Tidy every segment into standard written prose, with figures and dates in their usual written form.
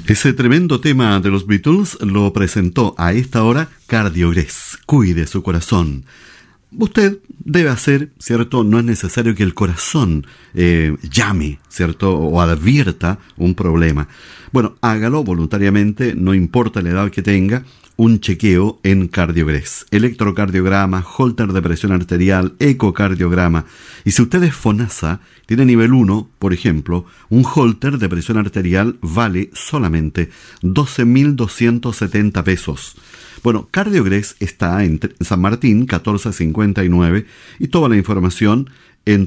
Ese tremendo tema de los Beatles lo presentó a esta hora Cardiogrés. Cuide su corazón. Usted debe hacer, ¿cierto? No es necesario que el corazón llame, ¿cierto? O advierta un problema. Bueno, hágalo voluntariamente, no importa la edad que tenga. Un chequeo en Cardiogrés, electrocardiograma, holter de presión arterial, ecocardiograma. Y si usted es FONASA, tiene nivel 1, por ejemplo, un holter de presión arterial vale solamente 12.270 pesos. Bueno, Cardiogrés está en San Martín, 1459, y toda la información en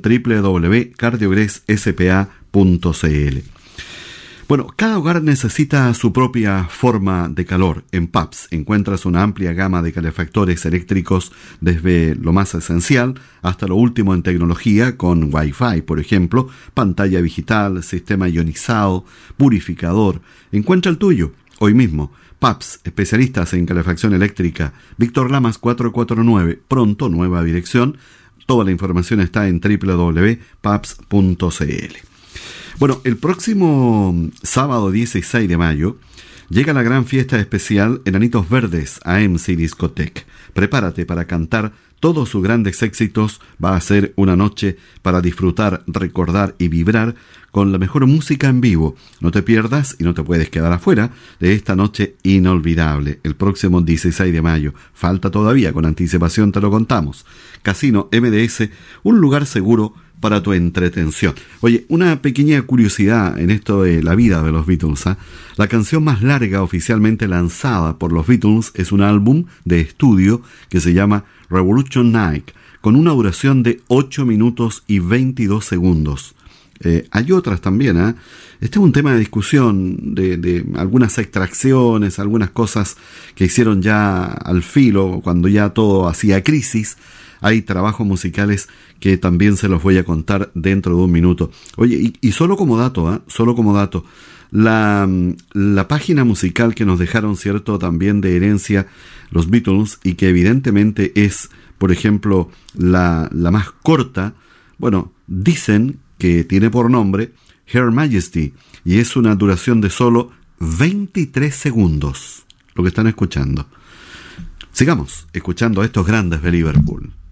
www.cardiogresspa.cl. Bueno, cada hogar necesita su propia forma de calor. En PAPS encuentras una amplia gama de calefactores eléctricos desde lo más esencial hasta lo último en tecnología con Wi-Fi, por ejemplo, pantalla digital, sistema ionizado, purificador. Encuentra el tuyo hoy mismo. PAPS, especialistas en calefacción eléctrica. Víctor Lamas 449, pronto nueva dirección. Toda la información está en www.paps.cl. Bueno, el próximo sábado 16 de mayo llega la gran fiesta especial Enanitos Verdes a MC Discotech. Prepárate para cantar todos sus grandes éxitos. Va a ser una noche para disfrutar, recordar y vibrar con la mejor música en vivo. No te pierdas y no te puedes quedar afuera de esta noche inolvidable. El próximo 16 de mayo. Falta todavía, con anticipación te lo contamos. Casino MDS, un lugar seguro para tu entretención. Oye, una pequeña curiosidad en esto de la vida de los Beatles, ¿eh? La canción más larga oficialmente lanzada por los Beatles es un álbum de estudio que se llama Revolution Night, con una duración de 8 minutos y 22 segundos. Hay otras también, ¿eh? Este es un tema de discusión de algunas extracciones, algunas cosas que hicieron ya al filo, cuando ya todo hacía crisis. Hay trabajos musicales que también se los voy a contar dentro de un minuto. Oye, y solo como dato, la página musical que nos dejaron, cierto, también de herencia los Beatles, y que evidentemente es, por ejemplo, la más corta, bueno, dicen que tiene por nombre Her Majesty, y es una duración de solo 23 segundos, lo que están escuchando. Sigamos escuchando a estos grandes de Liverpool.